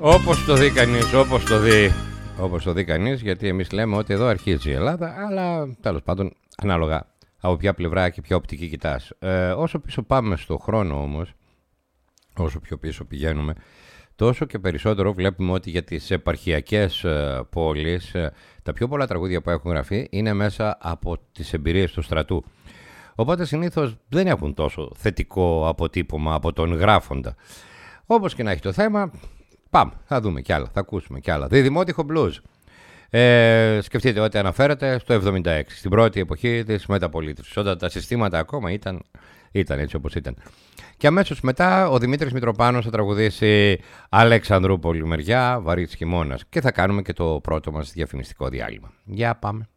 Όπως το δει κανείς, όπως το δει κανείς, γιατί εμείς λέμε ότι εδώ αρχίζει η Ελλάδα, αλλά τέλος πάντων ανάλογα από ποια πλευρά και ποια οπτική κοιτάς. Όσο πίσω πάμε στο χρόνο όμως, όσο πιο πίσω πηγαίνουμε, τόσο και περισσότερο βλέπουμε ότι για τις επαρχιακές πόλεις τα πιο πολλά τραγούδια που έχουν γραφεί είναι μέσα από τις εμπειρίες του στρατού. Οπότε συνήθως δεν έχουν τόσο θετικό αποτύπωμα από τον γράφοντα. Όπως και να έχει το θέμα, πάμε, θα δούμε κι άλλα, θα ακούσουμε κι άλλα. Διδημότυχο blues. Σκεφτείτε ότι αναφέρεται στο 76, στην πρώτη εποχή της μεταπολίτευσης, όταν τα συστήματα ακόμα ήταν έτσι όπως ήταν. Και αμέσως μετά ο Δημήτρης Μητροπάνος θα τραγουδήσει Αλεξανδρούπολη μεριά, βαρύς χειμώνας. Και θα κάνουμε και το πρώτο μας διαφημιστικό διάλειμμα. Για πάμε.